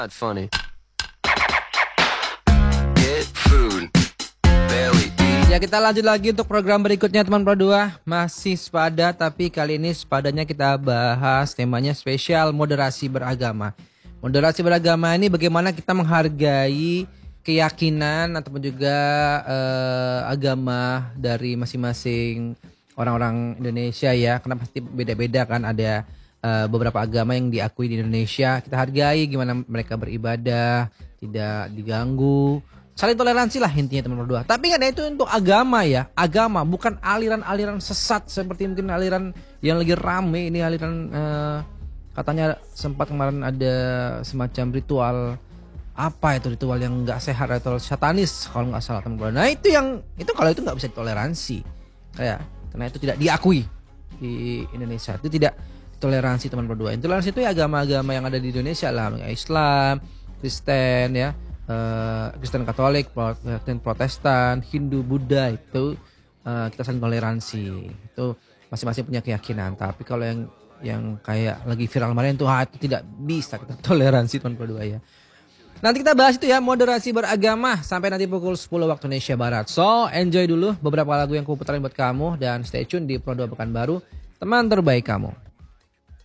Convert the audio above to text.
Not funny. Get food. Barely eat. Ya, kita lanjut lagi untuk program berikutnya teman Pro 2. Masih sepada, tapi kali ini sepadanya kita bahas temanya spesial moderasi beragama. Moderasi beragama ini bagaimana kita menghargai keyakinan ataupun juga agama dari masing-masing orang-orang Indonesia ya. Karena pasti beda-beda kan, ada beberapa agama yang diakui di Indonesia. Kita hargai gimana mereka beribadah, tidak diganggu. Saling toleransi lah intinya teman berdua. Tapi kan itu untuk agama ya. Agama bukan aliran-aliran sesat seperti mungkin aliran yang lagi rame ini, aliran katanya sempat kemarin ada semacam ritual, apa itu ritual yang nggak sehat, ritual satanis kalau nggak salah teman berdua. Nah itu kalau itu nggak bisa ditoleransi karena itu tidak diakui di Indonesia. Itu tidak toleransi teman berdua. Toleransi itu ya agama-agama yang ada di Indonesia lah, Islam, Kristen ya. Kristen Katolik, Protestan, Hindu, Buddha itu kita saling toleransi. Itu masing-masing punya keyakinan. Tapi kalau yang kayak lagi viral kemarin itu itu tidak bisa kita toleransi teman berdua ya. Nanti kita bahas itu ya, moderasi beragama sampai nanti pukul 10 waktu Indonesia Barat. So enjoy dulu beberapa lagu yang ku putarin buat kamu dan stay tune di Pro 2 Pekanbaru, teman terbaik kamu.